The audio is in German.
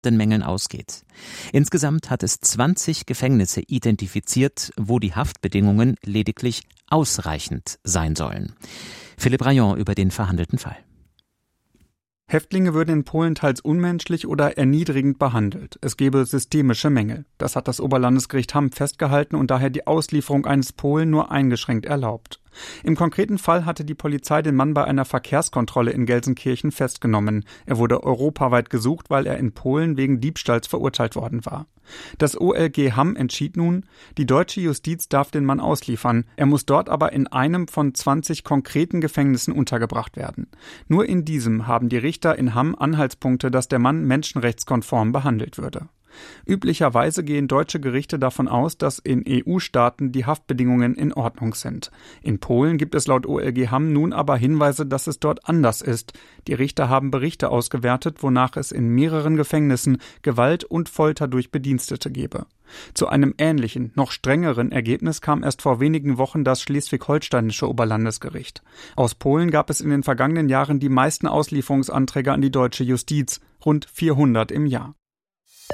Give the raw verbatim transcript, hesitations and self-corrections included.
den Mängeln ausgeht. Insgesamt hat es zwanzig Gefängnisse identifiziert, wo die Haftbedingungen lediglich ausreichend sein sollen. Philipp Rayon über den verhandelten Fall. Häftlinge würden in Polen teils unmenschlich oder erniedrigend behandelt. Es gebe systemische Mängel. Das hat das Oberlandesgericht Hamm festgehalten und daher die Auslieferung eines Polen nur eingeschränkt erlaubt. Im konkreten Fall hatte die Polizei den Mann bei einer Verkehrskontrolle in Gelsenkirchen festgenommen. Er wurde europaweit gesucht, weil er in Polen wegen Diebstahls verurteilt worden war. Das O L G Hamm entschied nun, die deutsche Justiz darf den Mann ausliefern. Er muss dort aber in einem von zwanzig konkreten Gefängnissen untergebracht werden. Nur in diesem haben die Richter in Hamm Anhaltspunkte, dass der Mann menschenrechtskonform behandelt würde. Üblicherweise gehen deutsche Gerichte davon aus, dass in E U-Staaten die Haftbedingungen in Ordnung sind. In Polen gibt es laut O L G Hamm nun aber Hinweise, dass es dort anders ist. Die Richter haben Berichte ausgewertet, wonach es in mehreren Gefängnissen Gewalt und Folter durch Bedienstete gebe. Zu einem ähnlichen, noch strengeren Ergebnis kam erst vor wenigen Wochen das schleswig-holsteinische Oberlandesgericht. Aus Polen gab es in den vergangenen Jahren die meisten Auslieferungsanträge an die deutsche Justiz, rund vierhundert im Jahr.